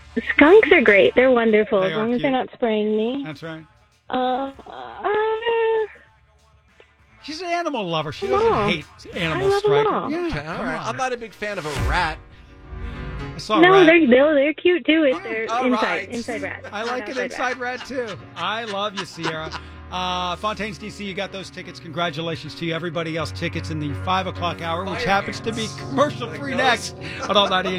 Skunks are great. They're wonderful They as are long as they're cute. not spraying me. That's right. Uh, She's an animal lover. She Them doesn't all. hate animals, I love them Striker. all. Yeah, Okay, all come right. on. I'm not a big fan of a rat. I saw a no, rat. they're cute too if they're All inside right. inside rats. I not like an outside inside rats. rat, too. I love you, Sierra. Fontaine's DC, you got those tickets. Congratulations to you. Everybody else, tickets in the 5 o'clock hour, which happens to be commercial-free next on All 98.